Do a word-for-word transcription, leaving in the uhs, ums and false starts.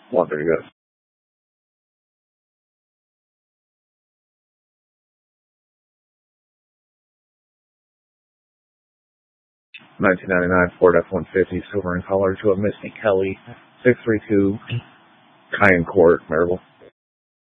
one thirty, good. nineteen ninety-nine Ford F one fifty, silver in color, to a Misty Kelly, six three two, Cayenne Court, Maryville.